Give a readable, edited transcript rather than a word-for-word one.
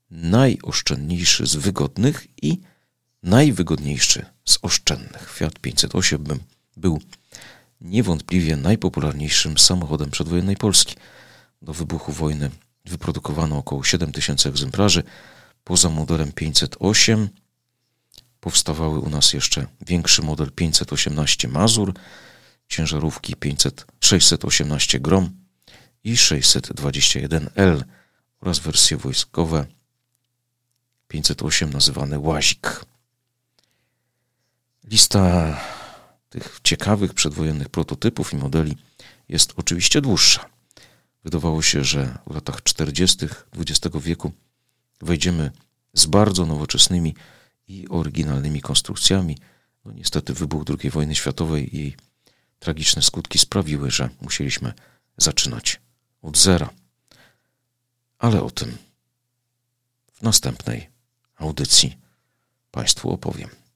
najoszczędniejszy z wygodnych i najwygodniejszy z oszczędnych. Fiat 508 był niewątpliwie najpopularniejszym samochodem przedwojennej Polski. Do wybuchu wojny wyprodukowano około 7000 egzemplarzy. Poza modelem 508 powstawały u nas jeszcze większy model 518 Mazur, ciężarówki 618 Grom i 621L oraz wersje wojskowe 508 nazywane Łazik. Lista tych ciekawych przedwojennych prototypów i modeli jest oczywiście dłuższa. Wydawało się, że w latach 40. XX wieku wejdziemy z bardzo nowoczesnymi i oryginalnymi konstrukcjami. No niestety wybuch II wojny światowej i jej tragiczne skutki sprawiły, że musieliśmy zaczynać od zera. Ale o tym w następnej audycji Państwu opowiem.